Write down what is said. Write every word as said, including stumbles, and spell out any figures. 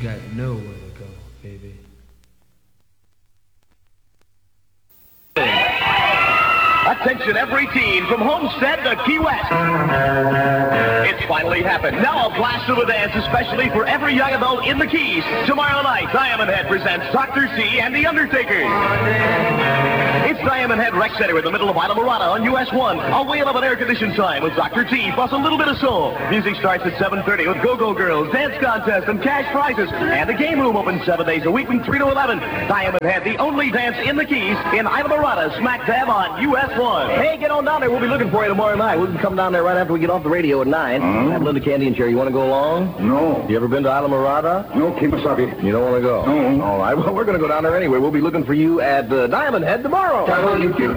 got nowhere to go, baby. Attention every teen from Homestead to Key West. It's finally happened. Now a blast of a dance especially for every young adult in the Keys. Tomorrow night, Diamond Head presents Doctor C and the Undertakers. It's Diamond Head Rec Center in the middle of Islamorada on U S one. A whale of an air-conditioned time with Doctor T plus a little bit of soul. Music starts at seven thirty with Go-Go Girls, dance contest, and cash prizes. And the game room opens seven days a week from three to eleven. Diamond Head, the only dance in the Keys in Islamorada, smack dab on U S one. Hey, get on down there. We'll be looking for you tomorrow night. We can come down there right after we get off the radio at nine. Uh-huh. Have Linda Candy and Cherry. You want to go along? No. You ever been to Islamorada? No, Kemosabe. You don't want to go? No. All right. Well, we're going to go down there anyway. We'll be looking for you at uh, Diamond Head tomorrow. Thank you.